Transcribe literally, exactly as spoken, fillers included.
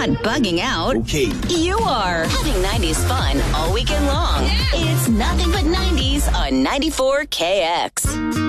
not bugging out. Okay. You are having nineties fun all weekend long. It's Nothing But nineties on ninety-four K X.